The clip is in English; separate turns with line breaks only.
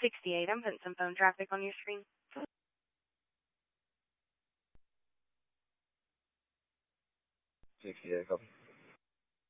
68. I'm putting some phone traffic on your screen.
68, copy.